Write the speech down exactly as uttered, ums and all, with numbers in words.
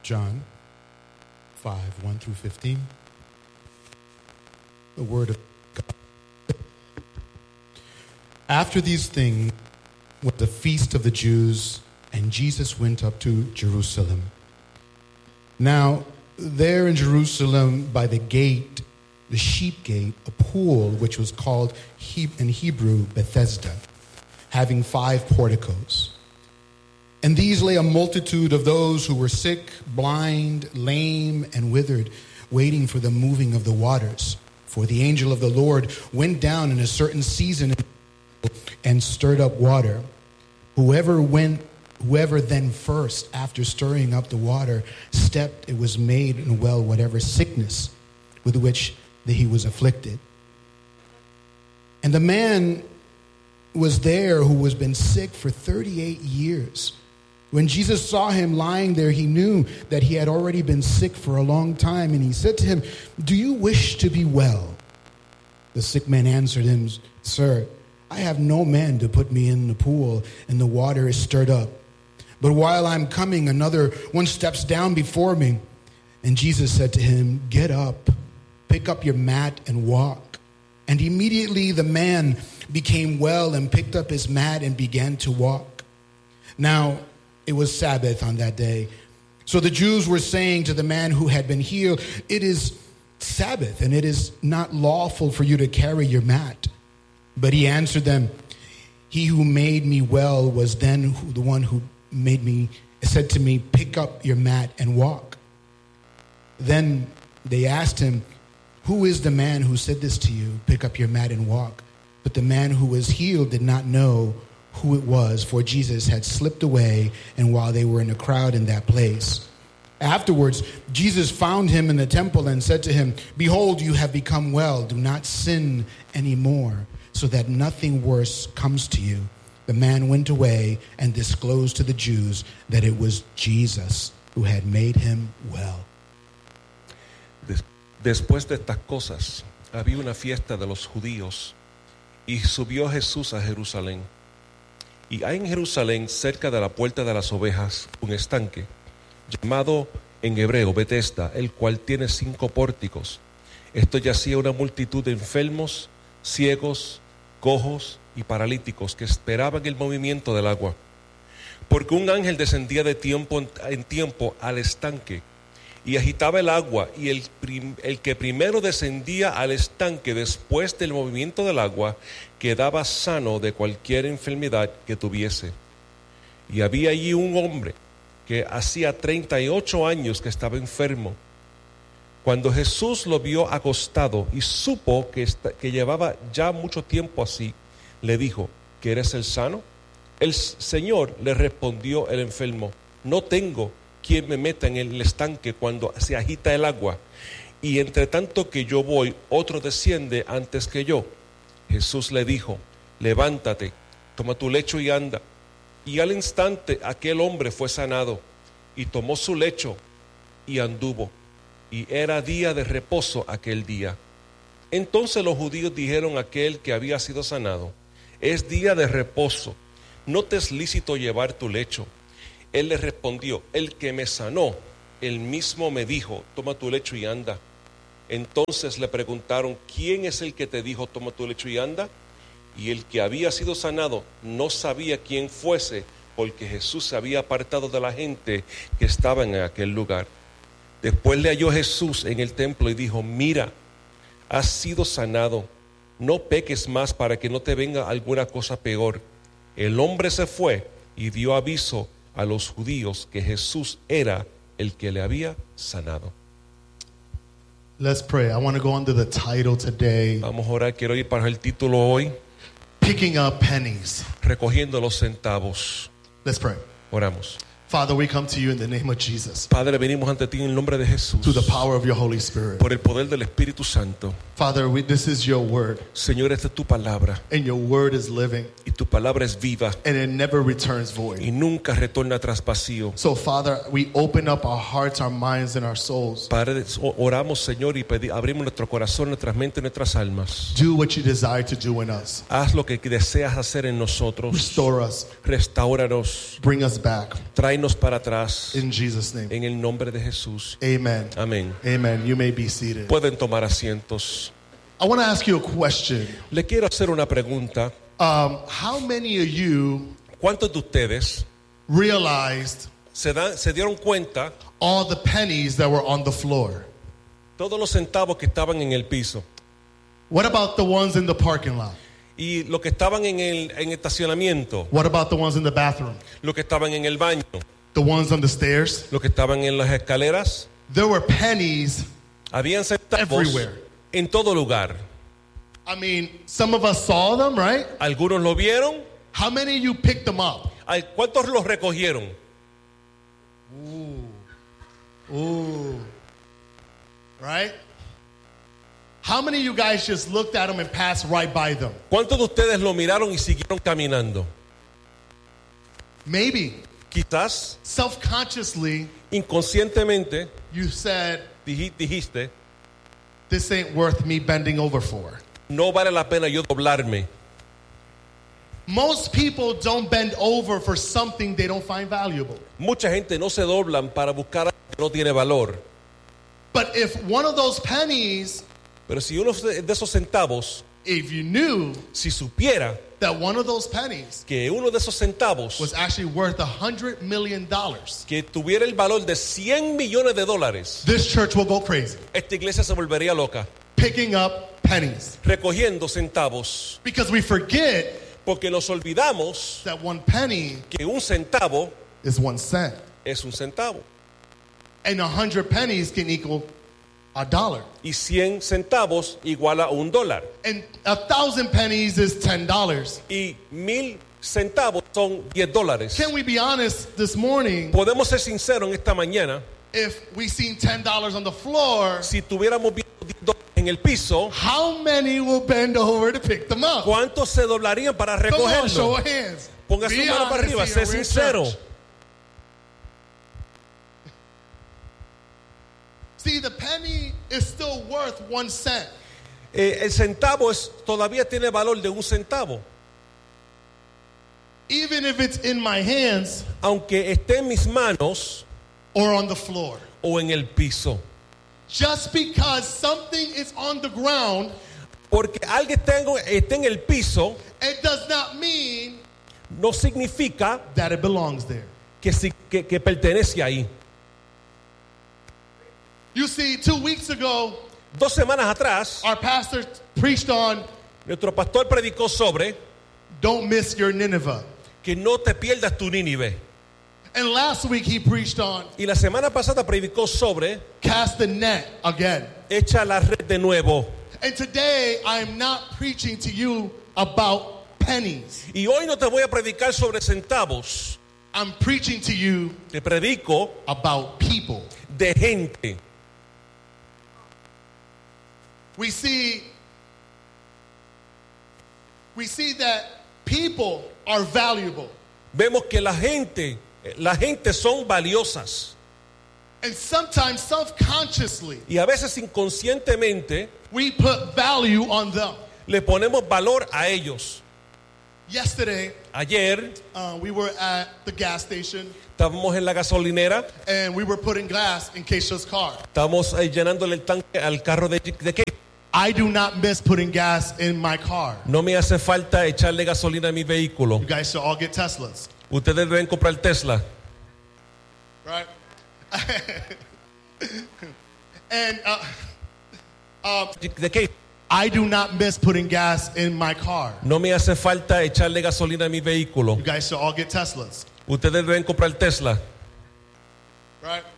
John five, one through fifteen. The word of God. After these things was the feast of the Jews, and Jesus went up to Jerusalem. Now, there in Jerusalem by the gate, the sheep gate, a pool which was called he- in Hebrew Bethesda, having five porticos. And these lay a multitude of those who were sick, blind, lame, and withered, waiting for the moving of the waters. For the angel of the Lord went down in a certain season and stirred up water. Whoever went, whoever then first, after stirring up the water, stepped, it was made in well whatever sickness with which that he was afflicted. And the man was there who was been sick for thirty-eight years. When Jesus saw him lying there, he knew that he had already been sick for a long time, and he said to him, "Do you wish to be well?" The sick man answered him, "Sir, I have no man to put me in the pool, and the water is stirred up. But while I'm coming, another one steps down before me." And Jesus said to him, "Get up, pick up your mat and walk." And immediately the man became well and picked up his mat and began to walk. Now, it was Sabbath on that day. So the Jews were saying to the man who had been healed, "It is Sabbath, and it is not lawful for you to carry your mat." But he answered them, "He who made me well was then who, the one who made me, said to me, 'Pick up your mat and walk.'" Then they asked him, "Who is the man who said this to you, 'Pick up your mat and walk'?" But the man who was healed did not know who it was, for Jesus had slipped away, and while they were in a crowd in that place. Afterwards, Jesus found him in the temple and said to him, "Behold, you have become well. Do not sin anymore, so that nothing worse comes to you." The man went away and disclosed to the Jews that it was Jesus who had made him well. Después de estas cosas, había una fiesta de los judíos, y subió Jesús a Jerusalén. Y hay en Jerusalén, cerca de la puerta de las ovejas, un estanque, llamado en hebreo Bethesda, el cual tiene cinco pórticos. Esto yacía una multitud de enfermos, ciegos, cojos y paralíticos que esperaban el movimiento del agua. Porque un ángel descendía de tiempo en tiempo al estanque y agitaba el agua, y el, prim, el que primero descendía al estanque después del movimiento del agua quedaba sano de cualquier enfermedad que tuviese. Y había allí un hombre que hacía treinta y ocho años que estaba enfermo. Cuando Jesús lo vio acostado y supo que, esta, que llevaba ya mucho tiempo así, le dijo, ¿quieres ser sano? El Señor le respondió el enfermo, no tengo quien me meta en el estanque cuando se agita el agua, y entre tanto que yo voy, otro desciende antes que yo. Jesús le dijo, levántate, toma tu lecho y anda. Y al instante aquel hombre fue sanado, y tomó su lecho y anduvo. Y era día de reposo aquel día. Entonces los judíos dijeron a aquel que había sido sanado, es día de reposo, no te es lícito llevar tu lecho. Él le respondió, el que me sanó, él mismo me dijo, toma tu lecho y anda. Entonces le preguntaron, ¿quién es el que te dijo, toma tu lecho y anda? Y el que había sido sanado no sabía quién fuese, porque Jesús se había apartado de la gente que estaba en aquel lugar. Después le halló Jesús en el templo y dijo, mira, has sido sanado, no peques más para que no te venga alguna cosa peor. El hombre se fue y dio aviso a los judíos que Jesús era el que le había sanado. Let's pray. I want to go under the title today. Vamos a orar, quiero ir para el título hoy. Picking up pennies. Recogiendo los centavos. Let's pray. Oramos. Father, we come to you in the name of Jesus. Padre, venimos ante ti en el nombre de Jesús. Through the power of your Holy Spirit. Por el poder del Espíritu Santo. Father, we, this is your word. Señor, esta es tu palabra. And your word is living. Y tu palabra es viva. And it never returns void. Y nunca retorna tras vacío. So, Father, we open up our hearts, our minds, and our souls. Padre, oramos, Señor, y pedi, abrimos nuestro corazón, nuestras mentes, nuestras almas. Do what you desire to do in us. Haz lo que deseas hacer en nosotros. Restore us. Restáuranos. Bring us back. Tráenos echarnos para atrás in Jesus' name. en el nombre de Jesús. Amen. Amén. Amen. You may be seated. Pueden tomar asientos. I want to ask you a question. Le quiero hacer una pregunta. Um, how many of you ¿Cuántos de ustedes realized se, dan, se dieron cuenta all the pennies that were on the floor? todos los centavos que estaban en el piso What about the ones in the parking lot? y los que estaban en el en estacionamiento, What about the ones in the bathroom? los que estaban en el baño, The ones on the stairs? los que estaban en las escaleras? There were pennies. Habían centavos Everywhere. en todo lugar. I mean, some of us saw them, right? Algunos lo vieron. How many of you picked them up? Ay, ¿cuántos los recogieron? Ooh. Right? How many of you guys just looked at them and passed right by them? ¿Cuántos de ustedes lo miraron y siguieron caminando? Maybe. Quizás Self-consciously, inconscientemente you said, dij- dijiste, this ain't worth me bending over for. no vale la pena yo doblarme. Most people don't bend over for something they don't find valuable. Mucha gente no se doblan para buscar algo que no tiene valor. But if one of those pennies, Pero si uno de esos centavos, if you knew si supiera that one of those pennies que uno de esos centavos was actually worth a hundred million dollars, que tuviera el valor de cien millones de dólares, this church will go crazy esta iglesia se volvería loca, picking up pennies. recogiendo centavos, Because we forget porque nos olvidamos that one penny que un centavo is one cent. es un centavo And a hundred pennies can equal a dollar. y cien centavos iguala a un dólar And a thousand pennies is ten dollars. y mil centavos son diez dólares. Can we be honest this morning? Podemos ser sinceros en esta mañana. If we seen ten dollars on the floor, Si tuviéramos visto diez dólares en el piso, how many will bend over to pick them up? ¿cuántos se doblarían para Come on, show recogerlo? of hands. Ponga su Be mano para honest arriba, here, sé we're in sincero. church. See, the penny is still worth one cent. Eh, el centavo es, todavía tiene valor de un centavo. Even if it's in my hands Aunque esté en mis manos or on the floor. o en el piso. Just because something is on the ground, Porque alguien tengo, esté en el piso it does not mean no significa that it belongs there. que, si- que, que pertenece ahí. You see, two weeks ago, Dos semanas atrás, our pastor preached on nuestro pastor predicó sobre don't miss your Nineveh. que no te pierdas tu Nínive. And last week he preached on Y la semana pasada predicó sobre cast the net again. echa la red de nuevo. And today I'm not preaching to you about pennies. Y hoy no te voy a predicar sobre centavos. I'm preaching to you Te predico about people. de gente. We see we see that people are valuable. Vemos que la gente, la gente son valiosas. And sometimes self-consciously Y a veces inconscientemente we put value on them. le ponemos valor a ellos. Yesterday, Ayer uh, we were at the gas station estábamos en la gasolinera, and we were putting gas in Keisha's car. estábamos eh, llenándole el tanque al carro de, de Kate. I do not miss putting gas in my car. No me hace falta echarle gasolina a mi vehículo. You guys should all get Teslas, Ustedes deben comprar Tesla. right? And uh, uh, ¿De qué? I do not miss putting gas in my car. No me hace falta echarle gasolina a mi vehículo. You guys should all get Teslas, Ustedes deben comprar Tesla. right?